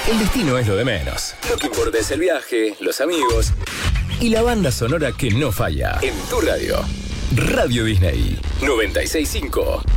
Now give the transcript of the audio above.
El destino es lo de menos. Lo que importa es el viaje, los amigos y la banda sonora que no falla. En tu radio. Radio Disney 96.5.